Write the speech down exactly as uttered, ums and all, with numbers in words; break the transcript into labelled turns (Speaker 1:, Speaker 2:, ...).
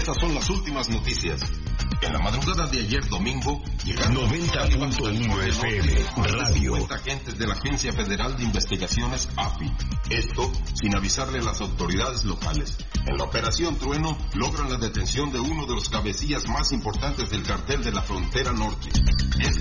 Speaker 1: Estas son las últimas noticias. En la madrugada de ayer domingo, llegaron
Speaker 2: noventa punto uno F M, radio.
Speaker 1: cincuenta agentes de la Agencia Federal de Investigaciones A F I. Esto sin avisarle a las autoridades locales. En la Operación Trueno logran la detención de uno de los cabecillas más importantes del cartel de la frontera norte. Este